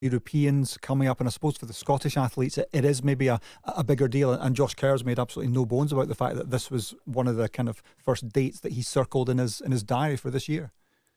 Europeans coming up, and I suppose for the Scottish athletes it is maybe a bigger deal, and Josh Kerr's made absolutely no bones about the fact that this was one of the kind of first dates that he circled in his diary for this year.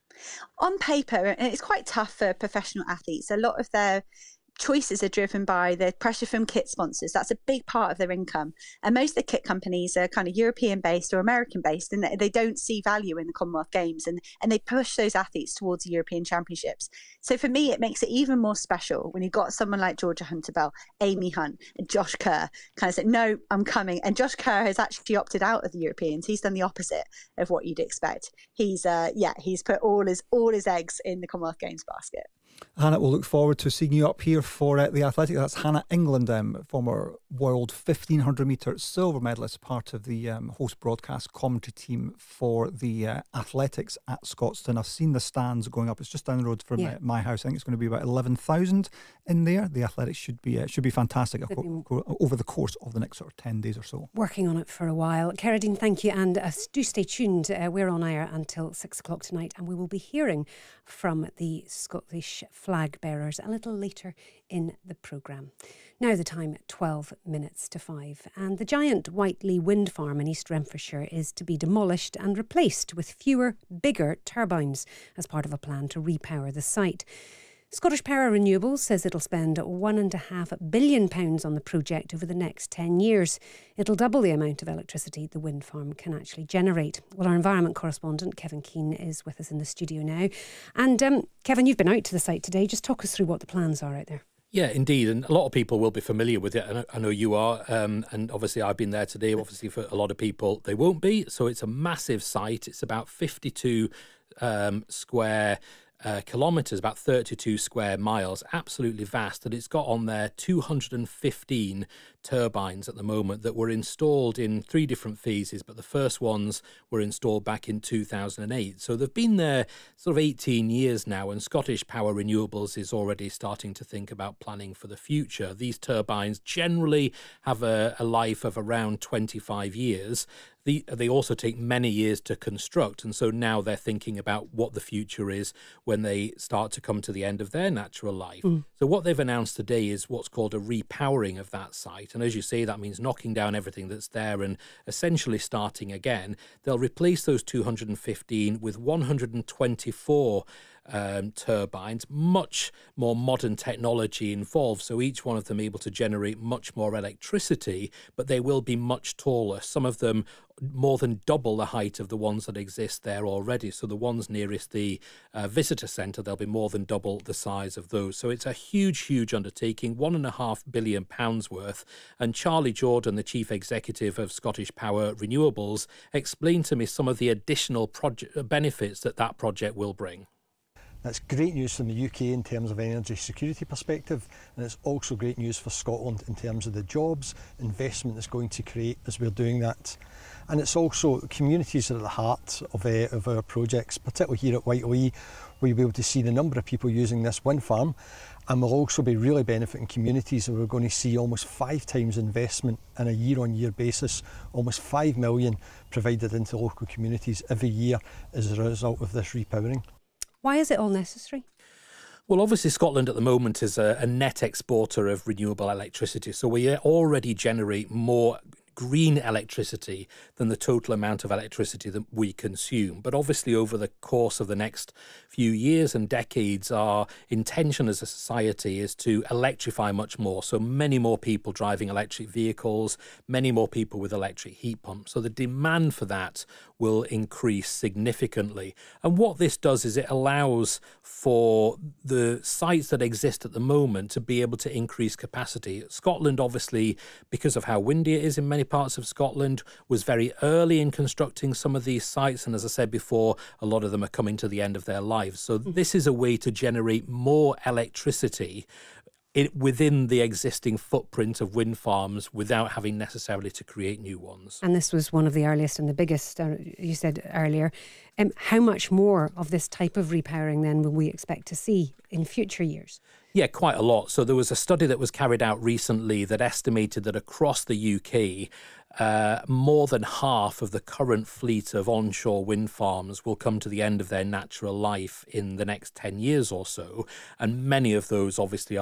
On paper, and it's quite tough for professional athletes, a lot of their choices are driven by the pressure from kit sponsors. That's a big part of their income. And most of the kit companies are kind of European based or American based, and they don't see value in the Commonwealth Games, and they push those athletes towards the European Championships. So for me, it makes it even more special when you've got someone like Georgia Hunter-Bell, Amy Hunt, and Josh Kerr kind of say, no, I'm coming. And Josh Kerr has actually opted out of the Europeans. He's done the opposite of what you'd expect. He's put all his eggs in the Commonwealth Games basket. Hannah, we'll look forward to seeing you up here for the Athletic. That's Hannah England, former world 1500 metre silver medalist, part of the host broadcast commentary team for the Athletics at Scotstoun. I've seen the stands going up. It's just down the road from my house. I think it's going to be about 11,000 in there. The Athletics should be fantastic over the course of the next sort of 10 days or so. Working on it for a while. Cerradine, thank you, and do stay tuned. We're on air until 6 o'clock tonight, and we will be hearing from the Scottish flag bearers a little later in the programme. Now the time, 12 minutes to 5, and the giant Whiteley wind farm in East Renfrewshire is to be demolished and replaced with fewer, bigger turbines as part of a plan to repower the site. Scottish Power Renewables says it'll spend £1.5 billion on the project over the next 10 years. It'll double the amount of electricity the wind farm can actually generate. Well, our environment correspondent, Kevin Keane, is with us in the studio now. And Kevin, you've been out to the site today. Just talk us through what the plans are out there. Yeah, indeed. And a lot of people will be familiar with it. And I know you are. And obviously I've been there today. Obviously for a lot of people, they won't be. So it's a massive site. It's about 52 square kilometres, about 32 square miles, absolutely vast. And it's got on there 215 turbines at the moment that were installed in 3 different phases, but the first ones were installed back in 2008. So they've been there sort of 18 years now, and Scottish Power Renewables is already starting to think about planning for the future. These turbines generally have a life of around 25 years. They also take many years to construct, and so now they're thinking about what the future is when they start to come to the end of their natural life. So what they've announced today is what's called a repowering of that site, and as you say, that means knocking down everything that's there and essentially starting again. They'll replace those 215 with 124 turbines, much more modern technology involved, so each one of them able to generate much more electricity, but they will be much taller. Some of them more than double the height of the ones that exist there already. So the ones nearest the visitor centre, they'll be more than double the size of those. So it's a huge undertaking, £1.5 billion worth. And Charlie Jordan, the Chief Executive of Scottish Power Renewables, explained to me some of the additional benefits that project will bring. That's great news from the UK in terms of energy security perspective, and it's also great news for Scotland in terms of the jobs, investment it's going to create as we're doing that. And it's also communities are at the heart of our projects, particularly here at Whiteley. We'll be able to see the number of people using this wind farm, and we'll also be really benefiting communities, and we're going to see almost 5 times investment on a year-on-year basis, almost 5 million provided into local communities every year as a result of this repowering. Why is it all necessary? Well, obviously Scotland at the moment is a net exporter of renewable electricity, so we already generate more green electricity than the total amount of electricity that we consume. But obviously over the course of the next few years and decades, our intention as a society is to electrify much more. So many more people driving electric vehicles, many more people with electric heat pumps. So the demand for that will increase significantly. And what this does is it allows for the sites that exist at the moment to be able to increase capacity. Scotland, obviously, because of how windy it is in many parts of Scotland, was very early in constructing some of these sites, and as I said before, a lot of them are coming to the end of their lives. So this is a way to generate more electricity within the existing footprint of wind farms without having necessarily to create new ones. And this was one of the earliest and the biggest, you said earlier. How much more of this type of repowering then will we expect to see in future years? Yeah, quite a lot. So there was a study that was carried out recently that estimated that across the UK, more than half of the current fleet of onshore wind farms will come to the end of their natural life in the next 10 years or so. And many of those obviously